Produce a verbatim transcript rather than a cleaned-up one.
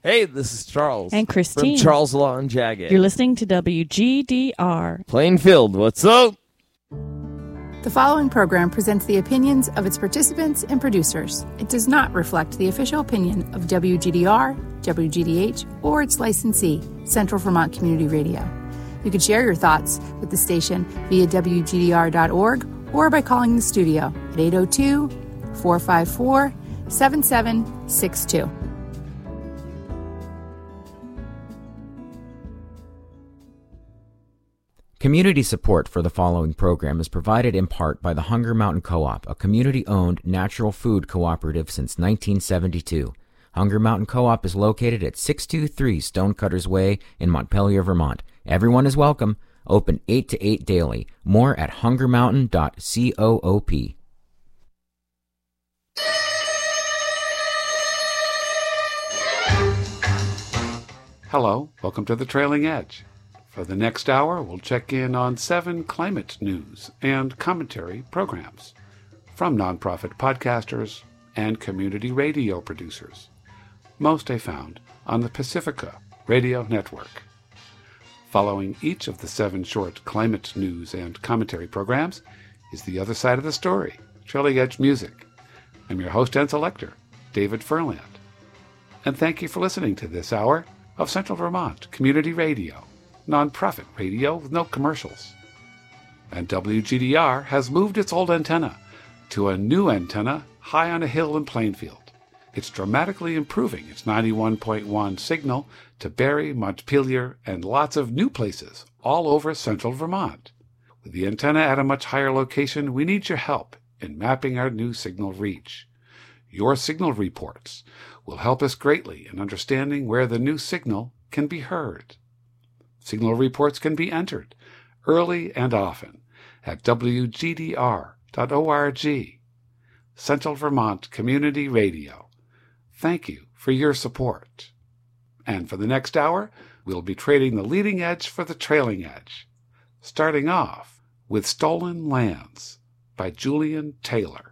Hey, this is Charles. And Christine. From Charles Law and Jagged. You're listening to W G D R. Plainfield, what's up? The following program presents the opinions of its participants and producers. It does not reflect the official opinion of W G D R, W G D H, or its licensee, Central Vermont Community Radio. You can share your thoughts with the station via W G D R dot org or by calling the studio at eight oh two, four five four, seven seven six two. Community support for the following program is provided in part by the Hunger Mountain Co-op, a community-owned natural food cooperative since nineteen seventy-two. Hunger Mountain Co-op is located at six two three Stonecutters Way in Montpelier, Vermont. Everyone is welcome. Open eight to eight daily. More at hunger mountain dot coop. Hello, welcome to The Trailing Edge. For the next hour, we'll check in on seven climate news and commentary programs from nonprofit podcasters and community radio producers. Most are found on the Pacifica Radio Network. Following each of the seven short climate news and commentary programs is The Other Side of the Story, Trailing Edge Music. I'm your host and selector, David Furland. And thank you for listening to this hour of Central Vermont Community Radio. Nonprofit radio with no commercials. And W G D R has moved its old antenna to a new antenna high on a hill in Plainfield. It's dramatically improving its ninety-one point one signal to Barrie, Montpelier, and lots of new places all over central Vermont. With the antenna at a much higher location, we need your help in mapping our new signal reach. Your signal reports will help us greatly in understanding where the new signal can be heard. Signal reports can be entered early and often at W G D R dot org. Central Vermont Community Radio. Thank you for your support. And for the next hour, we'll be trading the leading edge for the trailing edge, starting off with Stolen Lands by Julian Taylor.